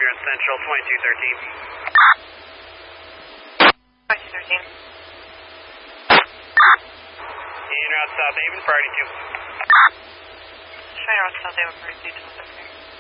you're on Central 2213. 2213. En route South Haven, priority 2. Showing route South Haven, priority 2.